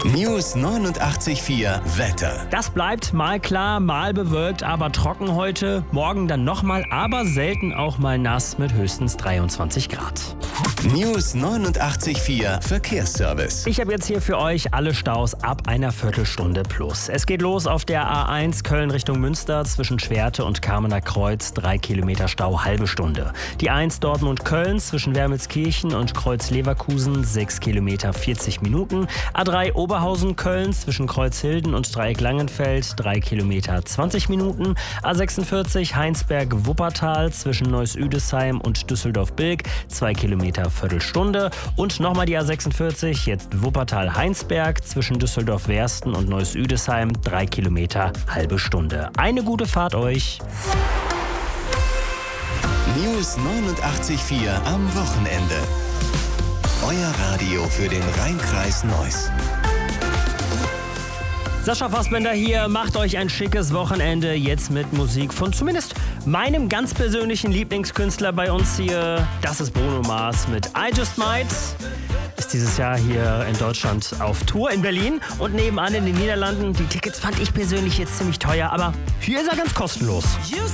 News 89,4 Wetter. Das bleibt mal klar, mal bewölkt, aber trocken heute. Morgen dann nochmal, aber selten auch mal nass mit höchstens 23 Grad. News 89,4 Verkehrsservice. Ich habe jetzt hier für euch alle Staus ab einer Viertelstunde plus. Es geht los auf der A1 Köln Richtung Münster zwischen Schwerte und Kamener Kreuz, 3 Kilometer Stau, halbe Stunde. Die 1 Dortmund-Köln zwischen Wermelskirchen und Kreuz-Leverkusen, 6 Kilometer, 40 Minuten. A3 Oberhausen-Köln zwischen Kreuzhilden und Dreieck Langenfeld, 3 Kilometer, 20 Minuten. A46 Heinsberg-Wuppertal zwischen Neuss-Üdesheim und Düsseldorf-Bilk, 2 Kilometer, Viertelstunde. Und nochmal die A46, jetzt Wuppertal-Heinsberg zwischen Düsseldorf-Wersten und Neuss-Üdesheim, 3 Kilometer, halbe Stunde. Eine gute Fahrt euch. News 89,4 am Wochenende. Euer Radio für den Rhein-Kreis Neuss. Sascha Fassbender hier, macht euch ein schickes Wochenende jetzt mit Musik von zumindest meinem ganz persönlichen Lieblingskünstler bei uns hier. Das ist Bruno Mars mit I Just Might. Ist dieses Jahr hier in Deutschland auf Tour in Berlin und nebenan in den Niederlanden. Die Tickets fand ich persönlich jetzt ziemlich teuer, aber hier ist er ganz kostenlos.